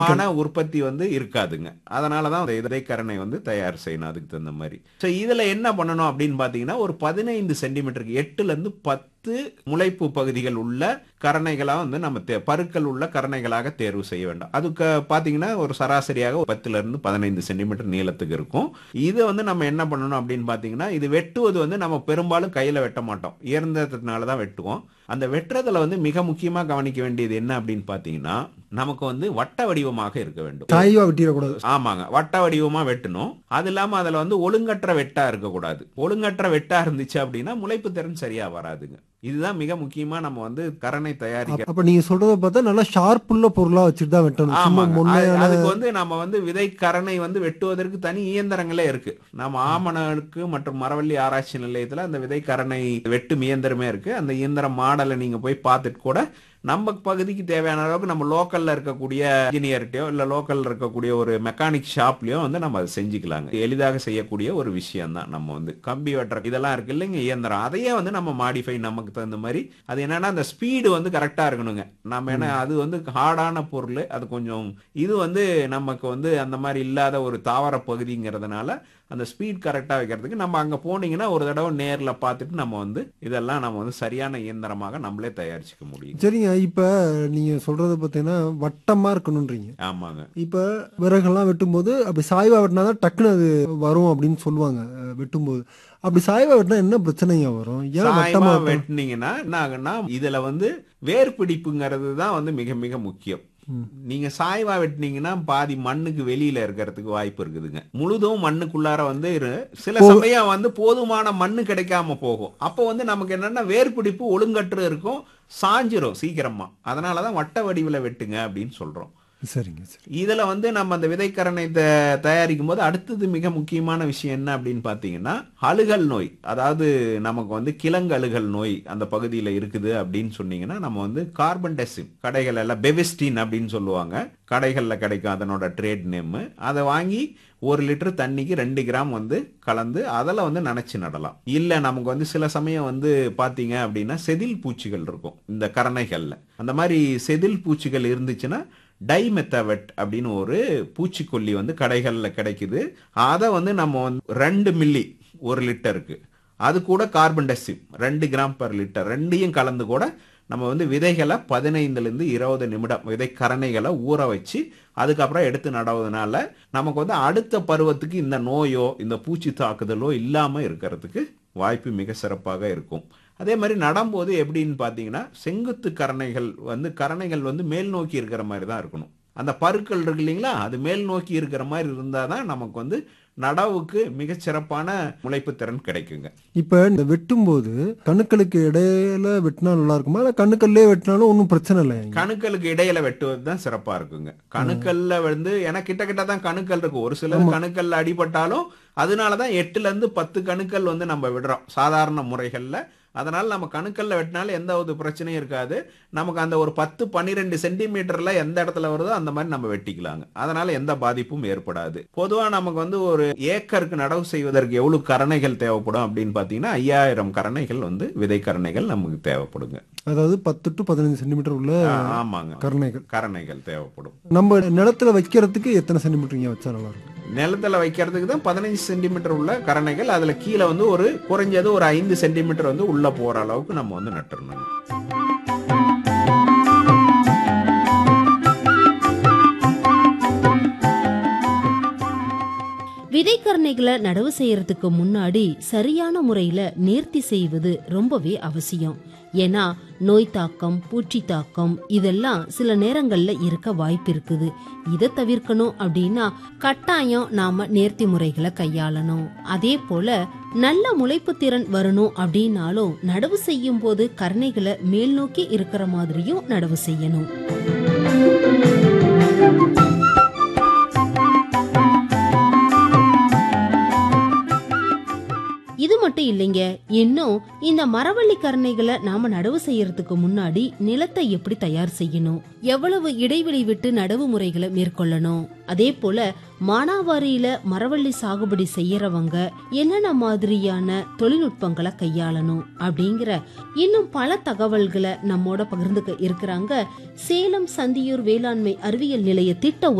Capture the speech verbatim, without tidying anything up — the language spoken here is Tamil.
ஆன உற்பத்தி வந்து இருக்காதுங்க. அதனாலதான் விதைக்கரணை வந்து தயார் செய்யணும் அதுக்கு தகுந்த மாதிரி. சோ இதுல என்ன பண்ணணும் அப்படின்னு பாத்தீங்கன்னா ஒரு பதினைந்து சென்டிமீட்டருக்கு எட்டுல இருந்து பத்து முளைப்பு பகுதிகள் உள்ள கரணைகளா வந்து நம்ம பருக்கள் உள்ள கரணைகளாக தேர்வு செய்ய வேண்டும். அதுக்கு பாத்தீங்கன்னா ஒரு சராசரியாக பத்துல இருந்து பதினைந்து சென்டிமீட்டர் நீளத்துக்கு இருக்கும். இது வந்து நம்ம என்ன பண்ணணும் அப்படின்னு பாத்தீங்கன்னா இது வெட்டுவது வந்து நம்ம பெரும்பாலும் கையில வெட்ட மாட்டோம், இயந்திரத்தினாலதான் வெட்டுவோம். அந்த வெட்டுறதுல வந்து மிக முக்கியமா கவனிக்க வேண்டியது என்ன அப்படின்னு பாத்தீங்கன்னா நமக்கு வந்து வட்ட வடிவமாக இருக்க வேண்டும். சாய்வா வெட்டிடக்கூடாது. ஆமாங்க, வட்ட வடிவமா வெட்டணும். அது இல்லாம அதுல வந்து ஒழுங்கற்ற வெட்டா இருக்கக்கூடாது. ஒழுங்கற்ற வெட்டா இருந்துச்சு அப்படின்னா முளைப்பு திறன் சரியா வராதுங்க. இதுதான் மிக முக்கியமா நம்ம வந்து கரணை தயாரிக்க. அப்ப நீங்க சொல்றத பார்த்தா நல்லா ஷார்ப்புள்ள பொருளா வச்சுட்டு தான் வெட்டணும். சும்மா ஆமாங்க. அது- முன்னையான அதுக்கு வந்து நம்ம வந்து விதை கரணை வந்து வெட்டுவதற்கு தனி இயந்திரங்களே இருக்கு. நம்ம ஆமணக்கு மற்றும் மரவள்ளி ஆராய்ச்சி நிலையத்துல அந்த விதை கரணை வெட்டும் இயந்திரமே இருக்கு. அந்த இயந்திரம் மாடலை நீங்க போய் பார்த்துட்டு கூட நம்ம பகுதிக்கு தேவையான அளவுக்கு நம்ம லோக்கல்ல இருக்கக்கூடிய இன்ஜினியர்கிட்டயோ இல்ல லோக்கல்ல இருக்கக்கூடிய ஒரு மெக்கானிக் ஷாப்லயோ வந்து நம்ம அதை செஞ்சுக்கலாங்க. எளிதாக செய்யக்கூடிய ஒரு விஷயம் தான். நம்ம வந்து கம்பி வெட்டுற இதெல்லாம் இருக்கு இல்லைங்க இயந்திரம், அதையே வந்து நம்ம மாடிஃபை நமக்கு தகுந்த மாதிரி. அது என்னன்னா அந்த ஸ்பீடு வந்து கரெக்டா இருக்கணுங்க. நம்ம என்ன அது வந்து ஹார்டான பொருள், அது கொஞ்சம் இது வந்து நமக்கு வந்து அந்த மாதிரி இல்லாத ஒரு தாவர பகுதிங்கிறதுனால அந்த ஸ்பீட் கரெக்டா வைக்கிறதுக்கு நம்ம அங்க போனீங்கன்னா ஒரு தடவை நேர்ல பார்த்துட்டு நம்ம வந்து இதெல்லாம் நம்ம வந்து சரியான இயந்திரமாக நம்மளே தயாரிச்சுக்க முடியும். சரிங்க. இப்ப நீங்க சொல்றது பார்த்தீங்கன்னா வட்டமா இருக்கணும்ன்றீங்க. ஆமாங்க. இப்ப விறகெல்லாம் வெட்டும்போது அப்படி சாய்வா வெட்டினாதான் டக்குன்னு அது வரும் அப்படின்னு சொல்லுவாங்க. அஹ் வெட்டும்போது அப்படி சாய்வா வெட்டினா என்ன பிரச்சனைங்க வரும்? ஏன் வட்டமா சாயமா வெட்டணும்? வெட்டினீங்கன்னா என்ன ஆகுன்னா இதுல வந்து வேர் பிடிப்புங்கிறது தான் வந்து மிக மிக முக்கியம். ம். நீங்க சாய்வா வெட்டினீங்கன்னா பாதி மண்ணுக்கு வெளியில இருக்கிறதுக்கு வாய்ப்பு இருக்குதுங்க. முழுதும் மண்ணுக்குள்ளார வந்து இரு- சில போ- சமயம் வந்து போதுமான மண்ணு கிடைக்காம போகும். அப்போ வந்து நமக்கு என்னன்னா வேர் பிடிப்பு ஒழுங்கற்று இருக்கும், சாஞ்சிரும் சீக்கிரமா. அதனாலதான் வட்ட வடிவில வெட்டுங்க அப்படின்னு சொல்றோம். சரிங்க சரி. இதுல வந்து நம்ம அந்த விதைக்கரணை த- தயாரிக்கும் போது அடுத்தது மிக முக்கியமான விஷயம் என்ன அப்படின்னு பாத்தீங்கன்னா அழுகல் நோய். அதாவது நமக்கு வந்து கிழங்கழுகல் நோய் அந்த பகுதியில இருக்குது அப்படின்னு சொன்னீங்கன்னா நம்ம வந்து கார்பன் டெசிம் கடைகள் எல்லாம் பெவிஸ்டின் அப்படின்னு சொல்லுவாங்க, கடைகள்ல கிடைக்கும் அதனோட ட்ரேட் நேம். அதை வாங்கி ஒரு லிட்டர் தண்ணிக்கு ரெண்டு கிராம் வந்து கலந்து அதில் வந்து நனைச்சு நடலாம். இல்லை நமக்கு வந்து சில சமயம் வந்து பார்த்தீங்க அப்படின்னா செதில் பூச்சிகள் இருக்கும் இந்த கரணைகள்ல. அந்த மாதிரி செதில் பூச்சிகள் இருந்துச்சுன்னா டைமெத்தவெட் அப்படின்னு ஒரு பூச்சிக்கொல்லி வந்து கடைகளில் கிடைக்குது. அதை வந்து நம்ம வந்து ரெண்டு மில்லி ஒரு லிட்டருக்கு, அது கூட கார்பன் டெசிம் ரெண்டு கிராம் பர் லிட்டர் ரெண்டையும் கலந்து கூட நம்ம வந்து விதைகளை பதினைந்துல இருந்து இருபது நிமிடம் விதை கரணைகளை ஊற வச்சு அதுக்கப்புறம் எடுத்து நடவுறதுனால நமக்கு வந்து அடுத்த பருவத்துக்கு இந்த நோயோ இந்த பூச்சி தாக்குதலோ இல்லாம இருக்கிறதுக்கு வாய்ப்பு மிக சிறப்பாக இருக்கும். அதே மாதிரி நடும்போது எப்படின்னு பார்த்தீங்கன்னா செங்குத்து கரணைகள் வந்து கரணைகள் வந்து மேல் நோக்கி இருக்கிற மாதிரி தான் இருக்கணும். அந்த பருக்கள் இருக்கு இல்லைங்களா, அது மேல் நோக்கி இருக்கிற மாதிரி இருந்தால் தான் நமக்கு வந்து நடவுக்கு மிகச் சிறப்பான முளைப்பு திறன் கிடைக்குங்க. இப்ப இந்த வெட்டும்போது கணுக்களுக்கு இடையில வெட்டினா நல்லா இருக்குமா, இல்ல கணுக்கல்லே வெட்டினாலும் ஒன்றும் பிரச்சனை இல்லை? கணுக்களுக்கு இடையில வெட்டுவது தான் சிறப்பா இருக்குங்க. கணுக்கல்ல வந்து ஏன்னா கிட்ட கிட்ட தான் கணுக்கள் இருக்கு. ஒரு சில கணுக்கல்ல அடிபட்டாலும் அதனாலதான் எட்டுல இருந்து பத்து கணுக்கள் வந்து நம்ம விடுறோம் சாதாரண முறைகள்ல. அதனால நம்ம கணுக்கல்ல வெட்டினாலும் எந்த ஒரு பிரச்சனையும் இருக்காது. நமக்கு அந்த ஒரு பத்து பன்னிரெண்டு சென்டிமீட்டர்ல எந்த இடத்துல வருதோ அந்த மாதிரி நம்ம வெட்டிக்கலாங்க. அதனால எந்த பாதிப்பும் ஏற்படாது. பொதுவா நமக்கு வந்து ஒரு ஏக்கருக்கு நடவு செய்வதற்கு எவ்வளவு கரணைகள் தேவைப்படும் அப்படின்னு பாத்தீங்கன்னா ஐயாயிரம் கரணைகள் வந்து விதை கரணைகள் நமக்கு தேவைப்படுங்க. அதாவது பத்து டு பதினைந்து சென்டிமீட்டர் உள்ள ஆமாங்க, கரணைகள் கரணைகள் தேவைப்படும். நம்ம நிலத்துல வைக்கிறதுக்கு எத்தனை சென்டிமீட்டர் வச்சா நல்லா இருக்கும்? நிலத்துல வைக்கிறதுக்கு தான் பதினஞ்சு சென்டிமீட்டர் உள்ள கரணைகள். அதுல கீழே வந்து ஒரு குறைஞ்சது ஒரு ஐந்து சென்டிமீட்டர் வந்து உள்ள போற அளவுக்கு நம்ம வந்து நட்டுறணும். விதைக்கரணைகளை நடவு செய்யறதுக்கு முன்னாடி சரியான முறையில நேர்த்தி செய்வது ரொம்பவே அவசியம். ஏன்னா நோய் தாக்கம், பூச்சி தாக்கம் இதெல்லாம் சில நேரங்கள்ல இருக்க வாய்ப்பு இருக்குது. இதை தவிர்க்கணும் அப்படின்னா கட்டாயம் நாம நேர்த்தி முறைகளை கையாளணும். அதே போல நல்ல முளைப்பு திறன் வரணும் அப்படின்னாலும் நடவு செய்யும் போது கரணைகளை மேல் நோக்கி இருக்கிற மாதிரியும் நடவு செய்யணும். இது மட்டும் இல்லைங்க. இன்னும் இந்த மரவள்ளி கரணைகளை நாம நடவு செய்யறதுக்கு முன்னாடி நிலத்தை எப்படி தயார் செய்யணும், எவ்வளவு இடைவெளி விட்டு நடவு முறைகளை மேற்கொள்ளணும், அதே போல மானாவாரியில மரவள்ளி சாகுபடி செய்யறவங்க என்னென்ன மாதிரியான தொழில்நுட்பங்களை கையாளணும் அப்படிங்கிற இன்னும் பல தகவல்களை நம்மோட பகிர்ந்துக்க இருக்கிறாங்க சேலம் சந்தியூர் வேளாண்மை அறிவியல் நிலைய திட்ட